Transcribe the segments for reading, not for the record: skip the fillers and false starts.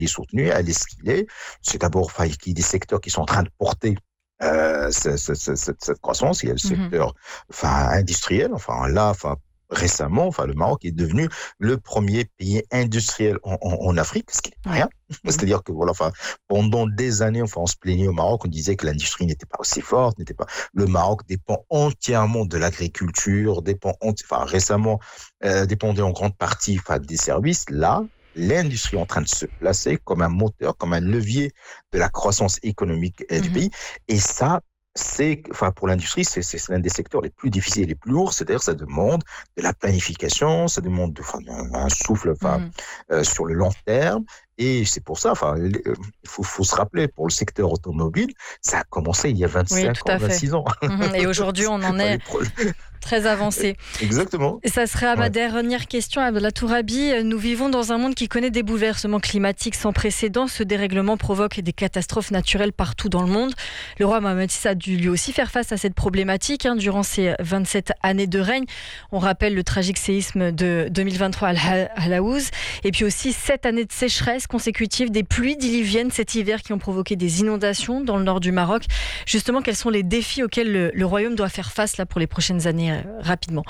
est soutenu, elle est ce qu'il est. C'est d'abord, qu'il y a des secteurs qui sont en train de porter cette croissance. Il y a le secteur, industriel. Récemment, le Maroc est devenu le premier pays industriel en Afrique, ce qui n'est pas rien. C'est-à-dire que pendant des années, on se plaignait au Maroc, on disait que l'industrie n'était pas aussi forte, Le Maroc dépend entièrement de l'agriculture, récemment dépendait en grande partie des services. Là, l'industrie est en train de se placer comme un moteur, comme un levier de la croissance économique du pays. Et ça, pour l'industrie, c'est l'un des secteurs les plus difficiles et les plus lourds. C'est-à-dire, ça demande de la planification, ça demande un souffle, sur le long terme. Et c'est pour ça, il faut se rappeler, pour le secteur automobile, ça a commencé il y a 25 ans, 26 ans. Et aujourd'hui, on en est très avancé. Exactement. Et ça serait ma dernière question, Abdallah Tourabi. Nous vivons dans un monde qui connaît des bouleversements climatiques sans précédent. Ce dérèglement provoque des catastrophes naturelles partout dans le monde. Le roi Mohammed VI a dû lui aussi faire face à cette problématique durant ses 27 années de règne. On rappelle le tragique séisme de 2023 à Al-Haouz. Et puis aussi 7 années de sécheresse consécutives, des pluies diluviennes cet hiver qui ont provoqué des inondations dans le nord du Maroc. Justement, quels sont les défis auxquels le royaume doit faire face pour les prochaines années, rapidement?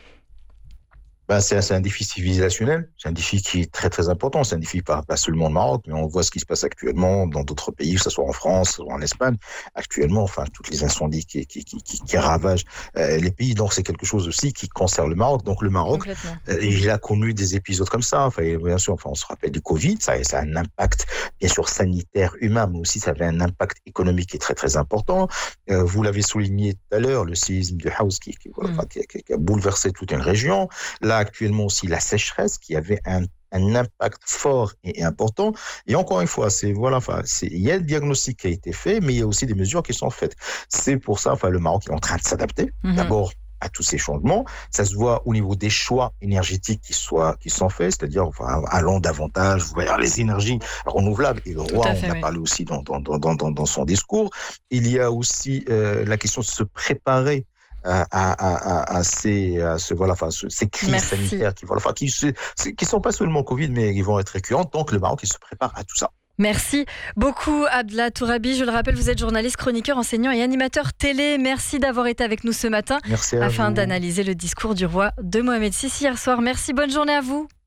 C'est un défi civilisationnel, c'est un défi qui est très très important, c'est un défi pas seulement au Maroc, mais on voit ce qui se passe actuellement dans d'autres pays, que ce soit en France, soit en Espagne, actuellement, toutes les incendies qui ravagent les pays, donc c'est quelque chose aussi qui concerne le Maroc. Donc le Maroc, il a connu des épisodes comme ça, bien sûr, on se rappelle du Covid, ça a un impact bien sûr sanitaire, humain, mais aussi ça avait un impact économique qui est très très important. Vous l'avez souligné tout à l'heure, le séisme de Haouz qui a bouleversé toute une région. Là, actuellement aussi la sécheresse qui avait un impact fort et important. Et encore une fois, il y a le diagnostic qui a été fait, mais il y a aussi des mesures qui sont faites. C'est pour ça, le Maroc est en train de s'adapter. D'abord, à tous ces changements. Ça se voit au niveau des choix énergétiques qui sont faits, c'est-à-dire allant davantage vers les énergies renouvelables. Et le roi en a parlé aussi dans son discours. Il y a aussi la question de se préparer à ces crises sanitaires qui sont pas seulement Covid, mais qui vont être récurrentes. Donc le Maroc, il se prépare à tout ça. Merci beaucoup, Abdallah Tourabi. Je le rappelle, vous êtes journaliste, chroniqueur, enseignant et animateur télé. Merci d'avoir été avec nous ce matin afin d'analyser le discours du roi de Mohammed VI hier soir. Merci, bonne journée à vous.